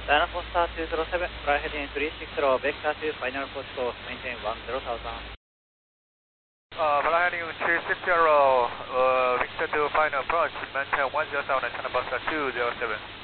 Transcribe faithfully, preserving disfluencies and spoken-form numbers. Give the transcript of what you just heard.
Diana Foster two zero seven, fly heading three six zero, vector to final approach course, maintain one zero thousand. Uh, fly heading three six zero, uh, vector to final approach, maintain one zero thousand, China Foster two zero seven.